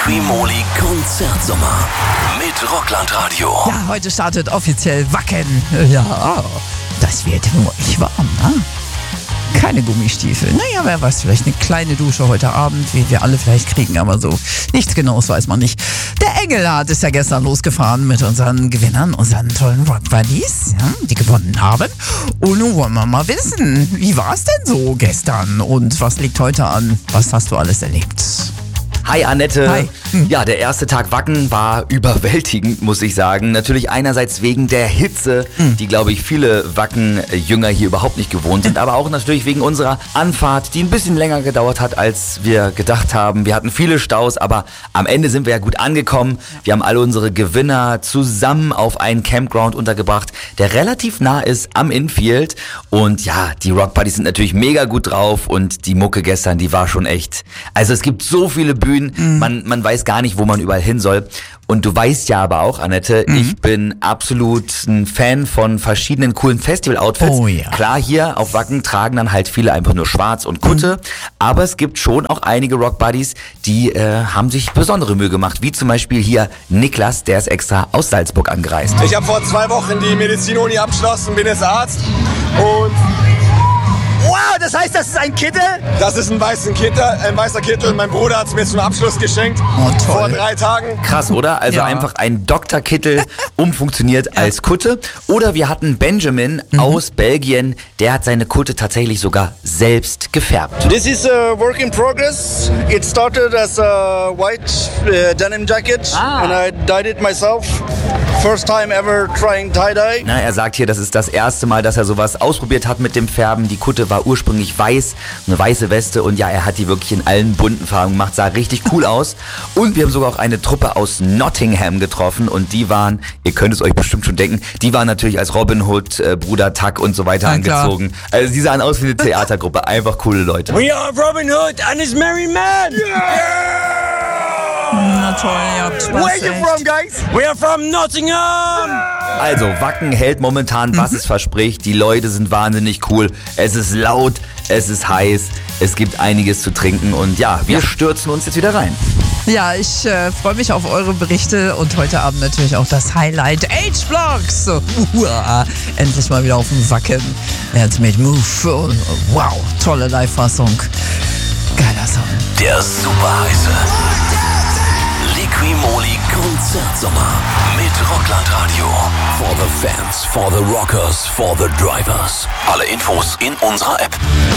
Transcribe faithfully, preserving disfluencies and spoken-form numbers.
Liquimoli Konzertsommer mit Rockland Radio. Ja, heute startet offiziell Wacken. Ja, das wird nur ich warm, ne? Keine Gummistiefel. Naja, wer weiß, vielleicht eine kleine Dusche heute Abend, wie wir alle vielleicht kriegen, aber so nichts Genaues weiß man nicht. Der Engelhardt ist ja gestern losgefahren mit unseren Gewinnern, unseren tollen Rock Buddies, ja, die gewonnen haben. Und nun wollen wir mal wissen, wie war es denn so gestern und was liegt heute an? Was hast du alles erlebt? Hi Annette. Hi. Ja, der erste Tag Wacken war überwältigend, muss ich sagen. Natürlich einerseits wegen der Hitze, die, glaube ich, viele Wacken-Jünger hier überhaupt nicht gewohnt sind, aber auch natürlich wegen unserer Anfahrt, die ein bisschen länger gedauert hat, als wir gedacht haben. Wir hatten viele Staus, aber am Ende sind wir ja gut angekommen. Wir haben alle unsere Gewinner zusammen auf einen Campground untergebracht, der relativ nah ist am Infield. Und ja, die Rock Buddies sind natürlich mega gut drauf und die Mucke gestern, die war schon echt. Also es gibt so viele Bühnen. Mhm. Man, man weiß gar nicht, wo man überall hin soll. Und du weißt ja aber auch, Annette, mhm. ich bin absolut ein Fan von verschiedenen coolen Festival-Outfits. Oh ja. Klar, hier auf Wacken tragen dann halt viele einfach nur schwarz und Kutte. Mhm. Aber es gibt schon auch einige Rock-Buddies, die äh, haben sich besondere Mühe gemacht. Wie zum Beispiel hier Niklas, der ist extra aus Salzburg angereist. Ich habe vor zwei Wochen die Medizin-Uni abgeschlossen, bin jetzt Arzt und... Wow, das heißt, das ist ein Kittel? Das ist ein, weißen Kittel, ein weißer Kittel und mein Bruder hat es mir zum Abschluss geschenkt. Oh, toll. Vor drei Tagen. Krass, oder? Also Ja. einfach ein Doktorkittel umfunktioniert als Kutte. Oder wir hatten Benjamin Mhm. aus Belgien, der hat seine Kutte tatsächlich sogar selbst gefärbt. This is a work in progress. It started as a white uh, denim jacket Ah. and I dyed it myself. First time ever trying tie-dye. Na, er sagt hier, das ist das erste Mal, dass er sowas ausprobiert hat mit dem Färben. Die Kutte war ursprünglich weiß, eine weiße Weste und ja, er hat die wirklich in allen bunten Farben gemacht, sah richtig cool aus. Und wir haben sogar auch eine Truppe aus Nottingham getroffen und die waren, ihr könnt es euch bestimmt schon denken, die waren natürlich als Robin Hood, äh, Bruder Tuck und so weiter Na klar. angezogen. Also die sahen aus wie eine Theatergruppe, einfach coole Leute. We are Robin Hood and his merry men. Na toll, ihr habt Spaß. Where you echt. from, guys? We are from Nottingham. Also, Wacken hält momentan, was es verspricht. Die Leute sind wahnsinnig cool. Es ist laut, es ist heiß, es gibt einiges zu trinken und ja, wir stürzen uns jetzt wieder rein. Ja, ich äh, freue mich auf eure Berichte und heute Abend natürlich auch das Highlight H-Blocks. Uah, endlich mal wieder auf dem Wacken. Jetzt mit Move. Wow, tolle Live-Fassung. Geiler Song. Der super heiße Liquimoli Konzertsommer mit Rockland Radio. For the fans, for the rockers, for the drivers. Alle Infos in unserer App.